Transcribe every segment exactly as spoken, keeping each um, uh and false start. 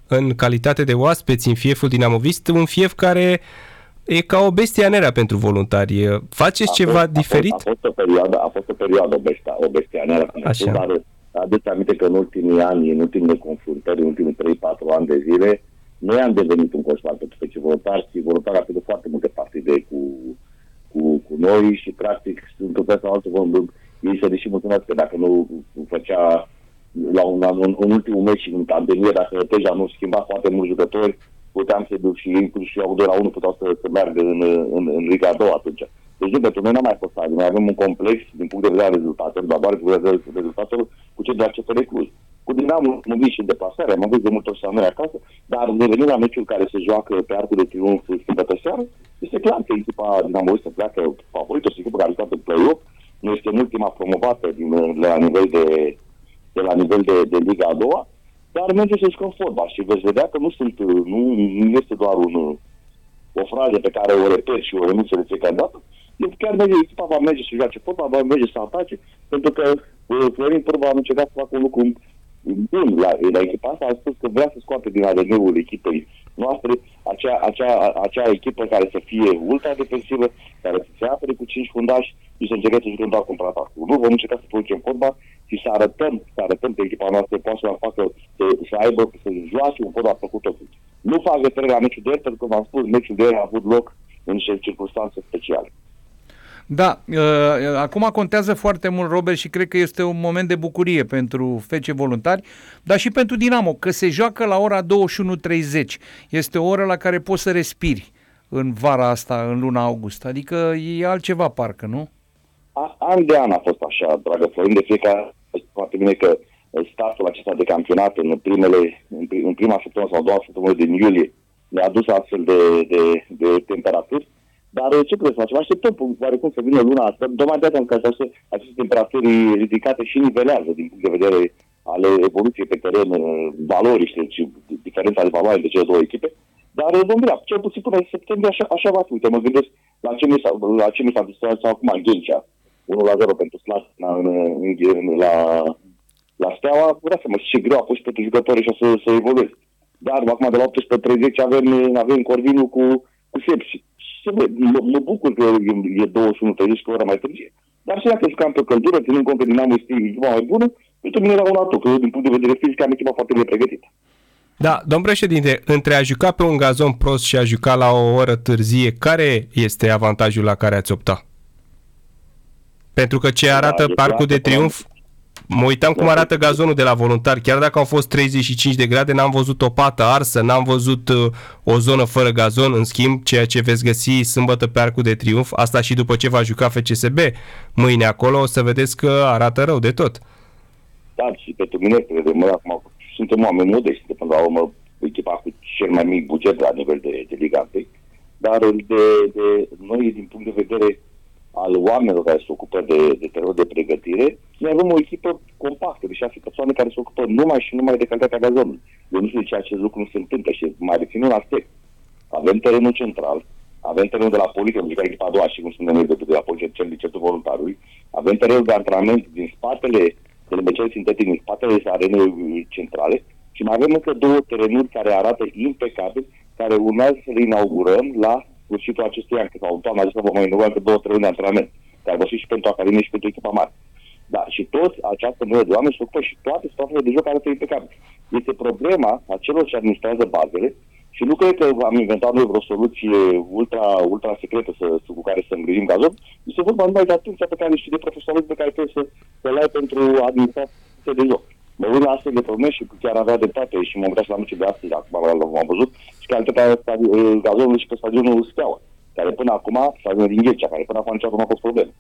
în calitate de oaspeți în fieful dinamovist, un fief care e ca o bestia nerea pentru voluntari. Faceți a ceva fost, diferit? A fost, a fost o perioadă, a fost o perioadă o bestia, o bestia nerea, Așa. dar aduți aminte că în ultimii ani, în ultimele confruntări, în ultimii trei patru ani de zile, noi am devenit un coșmar pentru fece voluntari și voluntari a făcut foarte multe partide cu, cu, cu noi și practic într-un sau altul vom, ei se deși mulțumesc că dacă nu făcea la un, un, un ultimul meci în pandemie, dacă deja nu schimba foarte mulți jucători, puteam să duc și ei și eu doi la unu puteau să, să meargă în, în, în Liga a doua atunci. Deci nu, pentru noi n-a mai fost asta. Noi avem un complex din punct de vedere al rezultatelor, dar doar din punct de vedere al rezultatelor cu cei de la C F R Cluj. Cu Dinamo am văzut și în deplasare, am avut de multe ori să noi acasă, dar revenind la meciul care se joacă pe Arcul de Triunf sâmbătă seară, este clar că echipa dinamovistă pleacă favorită, o echipă care a jucat în play-off. Noi este ultima promovată din, la nivel de, de la nivel de, de Liga a doua, dar merge să jucăm fotbal și veți vedea că nu sunt, nu, nu este doar un, o frază pe care o repet și o renunță de fiecare dată. Chiar merge, echipa va merge să joace fotbal, va merge să atace, pentru că Florin Pârva a încercat să facă un lucru bun la, la echipa asta, a spus că vrea să scoate din A D N-ul echipei noastre acea, acea, acea echipă care să fie ultra-defensivă, care să se apere cu cinci fundași și să încercăm să jucăm doar contraatac. Nu vom încerca să producem fotbal și să arătăm, să arătăm că echipa noastră poate să facă, să, să aibă, să joace un fotbal făcut tot. Nu fac referire la meciul de ieri, pentru că v-am spus, meciul de ieri a avut loc în circunstanțe speciale. Da, uh, acum contează foarte mult, Robert, și cred că este un moment de bucurie pentru F C Voluntari, dar și pentru Dinamo, că se joacă la ora douăzeci și unu treizeci. Este o oră la care poți să respiri în vara asta, în luna august. Adică e altceva, parcă, nu? A, an de an a fost așa, dragă Florin, de fiecare foarte bine că startul acesta de campionat în primele, în prima săptămână sau a doua săptămână din iulie ne-a adus astfel de, de, de temperaturi. Dar ce trebuie să facem? Așteptăm oarecum să vină luna asta, tocmai de aceea că aceste, aceste temperaturi ridicate și nivelează din punct de vedere ale evoluției pe teren, valorii și diferența de valoare de cele două echipe. Dar vom vedea, cel puțin până în septembrie așa, așa va fi. Uite, mă gândesc la ce mi s-a, la ce mi s-a distrat acum în Ghencea, unu la zero pentru Slatina în, în, în, la, la Steaua. Vreau să mă știu ce greu a fost pentru jucători și să, să evolueze. Dar acum de la optsprezece treizeci avem, avem Corvinu cu, cu Sepsi. Mă, mă bucur că e douăzeci și unu treizeci cu ora mai târzie. Dar și dacă jucam pe căldură, ținând cont că Dinamo este echipa mai bună, pentru mine era un atu, că din punct de vedere fizic am echipa foarte bine pregătită. Da, domn președinte, între a juca pe un gazon prost și a juca la o oră târzie, care este avantajul la care ați opta? Pentru că ce arată da, Parcul de Triunf, mă uitam cum arată gazonul de la Voluntari, chiar dacă au fost treizeci și cinci de grade, n-am văzut o pată arsă, n-am văzut uh, o zonă fără gazon, în schimb, ceea ce veți găsi sâmbătă pe Arcul de Triunf, asta și după ce va juca F C S B mâine acolo, o să vedeți că arată rău de tot. Da, și pentru mine, cred, mă, acum suntem oameni modești, de până la urmă, echipa cu cel mai mic buget la nivel de, de Liga unu, dar de, de noi, din punct de vedere al oamenilor care se ocupă de, de perioadă de pregătire, noi avem o echipă compactă de șase persoane care se ocupă numai și numai de calitatea gazonului. Eu nu știu de ce acest lucru nu se întâmplă și mai rețin un aspect. Avem terenul central, avem terenul de la poliție, am jucat echipa a doua și cum suntem noi de, de la poliție, cel licetul voluntarului, avem terenul de antrenament din spatele de lămăcele sintetic, din spatele arenei centrale și mai avem încă două terenuri care arată impecabil, care urmează să le inaugurăm la sfârșitul acestui an, că sau toamna acesta vom mai inaugura încă două terenuri de antrenament, care vor fi și pentru Academie și pentru echipa mare. Da, și toți această mână de oameni se ocupă și toate stafele de joc arată impecabil. Este problema a celor ce administrează bazele și nu cred că am inventat noi vreo soluție ultra, ultra secretă să, cu care să îngrijim gazon. Este vorba numai de atenția pe care și de profesionalism pe care trebuie să, să le ai pentru administrația de joc. Mă uit la astfel de probleme și chiar avea dreptate și m-am uitat și la meciul de astăzi, acum l-am văzut, și calitatea gazonului și pe stadionul Steaua, care până acum, stadionul din Ghencea, care până acum niciodată nu a fost problemă.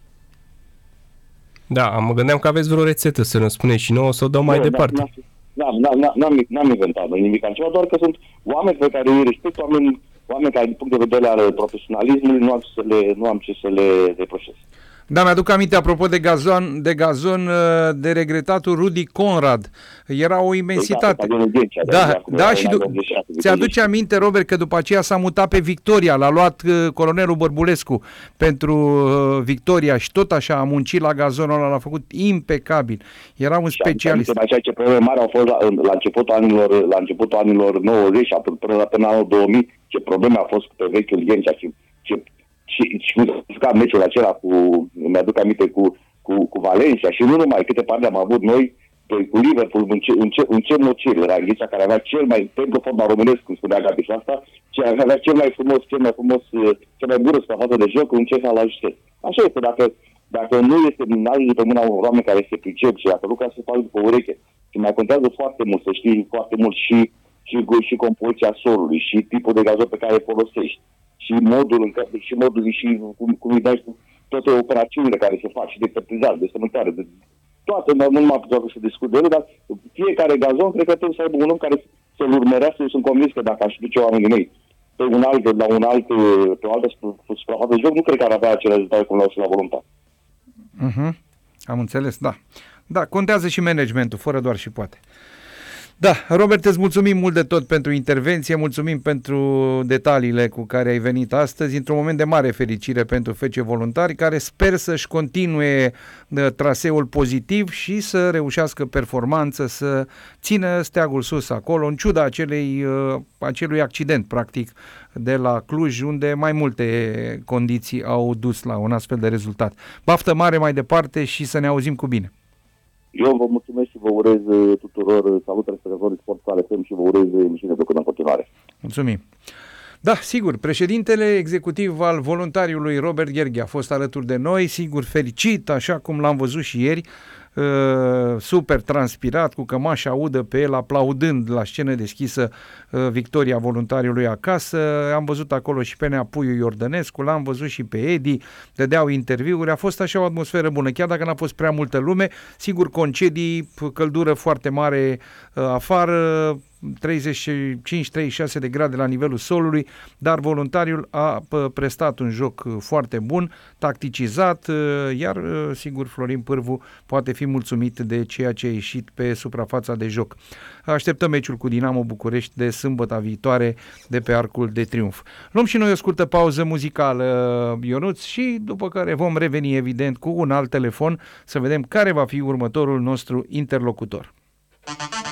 Da, mă gândeam că aveți vreo rețetă să ne spuneți și nouă, să o dau mai da, departe. Da, n-am, n-am inventat nimic altceva, doar că sunt oameni pe care îi respect, oameni, oameni care din punct de vedere al profesionalismului nu am ce să le, nu am ce să le reproșez. Da, mi-aduc aminte, apropo de gazon, de gazon, de regretatul Rudi Conrad. Era o imensitate. Da, da, și ți-aduce aminte, Robert, că după aceea s-a mutat pe Victoria, l-a luat uh, colonelul Bărbulescu pentru uh, Victoria și tot așa a muncit la gazonul ăla, l-a făcut impecabil. Era un specialist. Și așa ce probleme mari au fost la, la începutul anilor, la începutul anilor nouăzeci și până până anul două mii, ce probleme a fost pe vechiul Ghencea și ce și, și juca meciul acela cu, mi-aduc aminte, cu, cu, cu Valencia și nu numai, câte parte am avut noi pe, cu Liverpool, în ce, în ce, în ce nocir era Ghencea, care avea cel mai, pentru fotbal românesc, cum spunea Gabi și asta, ce avea cel mai frumos, cel mai frumos, cel mai bună suprafață de joc în ce la justiție. Așa este, dacă, dacă nu este din pe mâna unor oameni care se pricep și dacă lucrurile se fac după ureche, și mai contează foarte mult, să știi foarte mult și, și, și compoziția solului, și tipul de gazon pe care îl folosești, și modul în care, și modul și cum, cum îi dai toate operațiunile care se fac, și de fertilizare, de sământare, de toate, nu numai puteam să discut de ele, dar fiecare gazon cred că trebuie să aibă un om care să-l urmărească. Eu sunt convins că dacă aș duce oamenii mei pe un alt, la un alt, pe o altă suprafață de joc, nu cred că ar avea acele rezultate cum le-au și la voluntar. Uh-huh. Am înțeles, da. Da, contează și managementul, fără doar și poate. Da, Robert, îți mulțumim mult de tot pentru intervenție, mulțumim pentru detaliile cu care ai venit astăzi, într-un moment de mare fericire pentru F C Voluntari, care sper să-și continue traseul pozitiv și să reușească performanță, să țină steagul sus acolo, în ciuda acelei, acelui accident, practic, de la Cluj, unde mai multe condiții au dus la un astfel de rezultat. Baftă mare mai departe și să ne auzim cu bine! Eu vă mulțumesc și vă urez tuturor salutări spectatorii Sport F M și vă urez emisiune de în continuare. Mulțumim. Da, sigur, președintele executiv al voluntariului Robert Gherghe a fost alături de noi, sigur fericit, așa cum l-am văzut și ieri, uh, super transpirat, cu cămașa udă pe el, aplaudând la scenă deschisă uh, victoria voluntariului acasă. Am văzut acolo și pe Nea Puiu Iordănescu, l-am văzut și pe Edi, dădeau interviuri, a fost așa o atmosferă bună, chiar dacă n-a fost prea multă lume, sigur concedii, căldură foarte mare uh, afară, treizeci și cinci treizeci și șase de grade la nivelul solului, dar voluntariul a prestat un joc foarte bun, tacticizat, iar sigur Florin Pârvu poate fi mulțumit de ceea ce a ieșit pe suprafața de joc. Așteptăm meciul cu Dinamo București de sâmbătă viitoare de pe Arcul de Triunf. Luăm și noi o scurtă pauză muzicală, Ionuț, și după care vom reveni evident cu un alt telefon să vedem care va fi următorul nostru interlocutor.